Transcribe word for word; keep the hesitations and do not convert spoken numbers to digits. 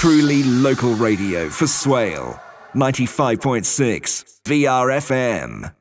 Truly local radio for Swale. ninety-five point six V R F M.